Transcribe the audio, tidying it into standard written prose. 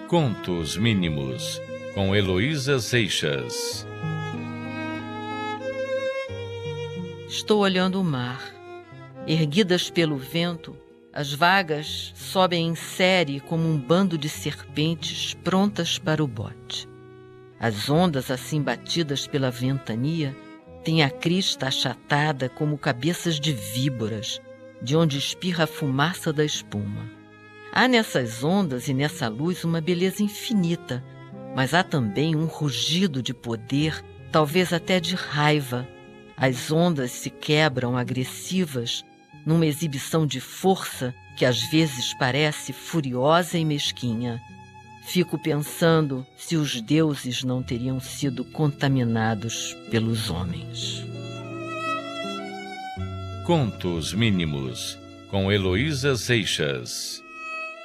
Contos Mínimos, com Heloísa Seixas. Estou olhando o mar. Erguidas pelo vento, as vagas sobem em série como um bando de serpentes prontas para o bote. As ondas, assim batidas pela ventania, têm a crista achatada como cabeças de víboras, de onde espirra a fumaça da espuma. Há nessas ondas e nessa luz uma beleza infinita, mas há também um rugido de poder, talvez até de raiva. As ondas se quebram agressivas numa exibição de força que às vezes parece furiosa e mesquinha. Fico pensando se os deuses não teriam sido contaminados pelos homens. Contos Mínimos, com Heloísa Seixas.